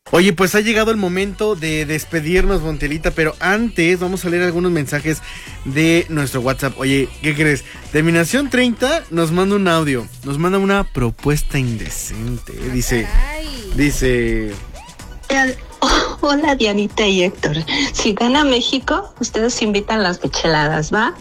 Oye, pues ha llegado el momento de despedirnos, Montelita, pero antes vamos a leer algunos mensajes de nuestro WhatsApp. Oye, ¿qué crees? Terminación 30 nos manda un audio, nos manda una propuesta indecente. Dice... Hola Dianita y Héctor. Si gana México, ustedes invitan las micheladas, ¿va?